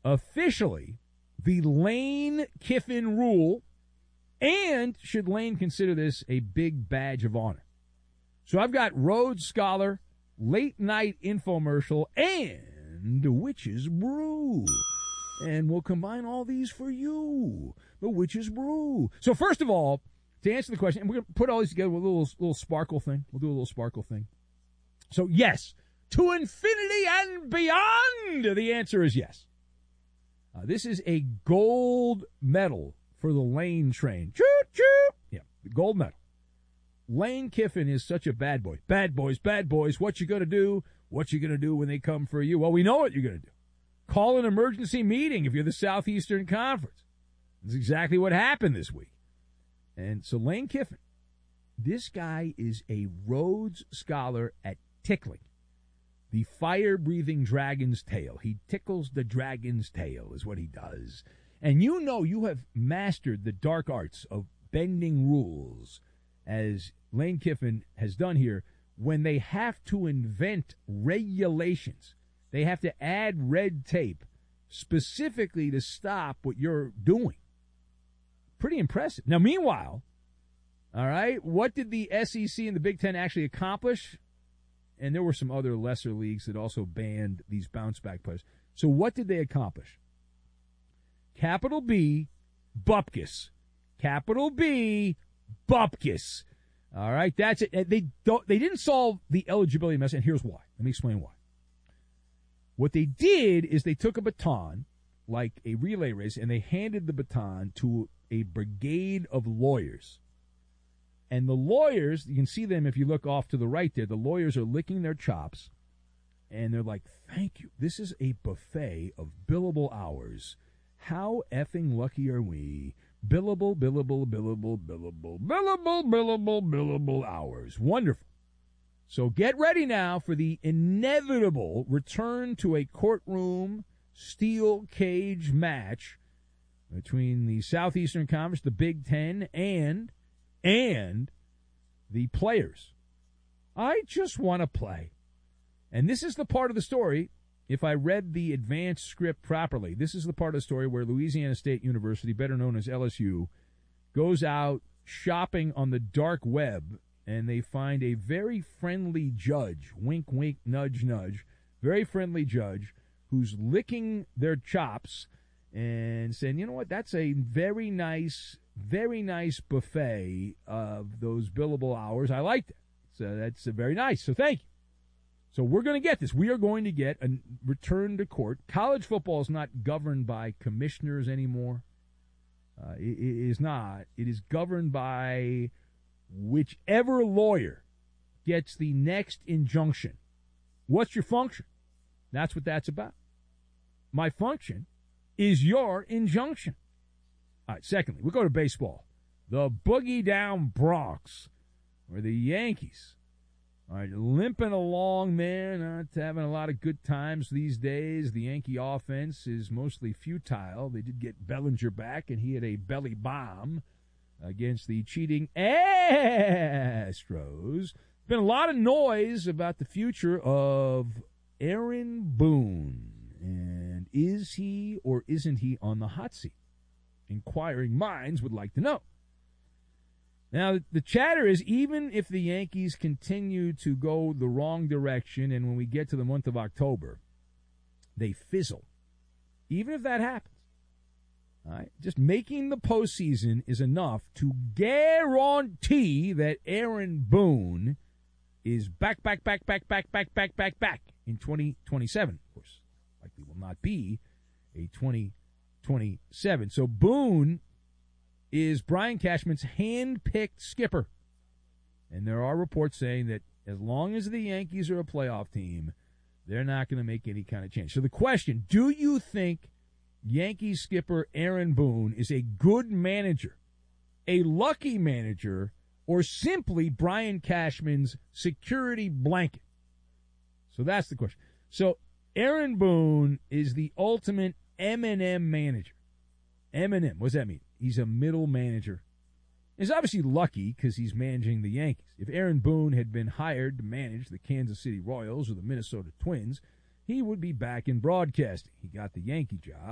officially the Lane Kiffin rule, and should Lane consider this a big badge of honor? So I've got Rhodes Scholar, late night infomercial, and Witch's Brew. And we'll combine all these for you. The Witch's Brew. So first of all, to answer the question, and we're going to put all these together with a little sparkle thing. We'll do a little sparkle thing. So yes, to infinity and beyond, the answer is yes. This is a gold medal for the Lane train. Choo-choo! Yeah, gold medal. Lane Kiffin is such a bad boy. Bad boys, what you going to do? What you going to do when they come for you? Well, we know what you're going to do. Call an emergency meeting if you're the Southeastern Conference. That's exactly what happened this week. And so Lane Kiffin, this guy is a Rhodes Scholar at tickling the fire-breathing dragon's tail. He tickles the dragon's tail is what he does. And you know you have mastered the dark arts of bending rules, as Lane Kiffin has done here, when they have to invent regulations. They have to add red tape specifically to stop what you're doing. Pretty impressive. Now, meanwhile, all right, what did the SEC and the Big Ten actually accomplish? And there were some other lesser leagues that also banned these bounce-back players. So what did they accomplish? Capital B, Bupkis. Capital B, Bupkis. All right, that's it. They didn't solve the eligibility mess, and here's why. Let me explain why. What they did is they took a baton, like a relay race, and they handed the baton to a brigade of lawyers. And the lawyers, you can see them if you look off to the right there, the lawyers are licking their chops, and they're like, thank you. This is a buffet of billable hours. How effing lucky are we? Billable, billable, billable, billable, billable, billable, billable hours. Wonderful. So get ready now for the inevitable return to a courtroom steel cage match between the Southeastern Conference, the Big Ten, and the players. I just want to play. And this is the part of the story, if I read the advanced script properly, this is the part of the story where Louisiana State University, better known as LSU, goes out shopping on the dark web, and they find a very friendly judge, wink, wink, nudge, nudge, very friendly judge who's licking their chops and saying, you know what, that's a very nice buffet of those billable hours. I liked it. So that's very nice. So thank you. So we're going to get this. We are going to get a return to court. College football is not governed by commissioners anymore. It is not. It is governed by whichever lawyer gets the next injunction. What's your function? That's what that's about. My function is your injunction. All right, secondly, we'll go to baseball. The Boogie Down Bronx, or the Yankees, all right, limping along there, not having a lot of good times these days. The Yankee offense is mostly futile. They did get Bellinger back, and he had a belly bomb against the cheating Astros. Been a lot of noise about the future of Aaron Boone, and is he or isn't he on the hot seat? Inquiring minds would like to know. Now, the chatter is, even if the Yankees continue to go the wrong direction, and when we get to the month of October, they fizzle, even if that happens, all right, just making the postseason is enough to guarantee that Aaron Boone is back in 2027. Of course, likely will not be a 2027. So Boone is Brian Cashman's hand-picked skipper. And there are reports saying that as long as the Yankees are a playoff team, they're not going to make any kind of change. So the question, do you think Yankees skipper Aaron Boone is a good manager, a lucky manager, or simply Brian Cashman's security blanket? So that's the question. So Aaron Boone is the ultimate M&M manager. M&M, what does that mean? He's a middle manager. He's obviously lucky because he's managing the Yankees. If Aaron Boone had been hired to manage the Kansas City Royals or the Minnesota Twins, he would be back in broadcasting. He got the Yankee job.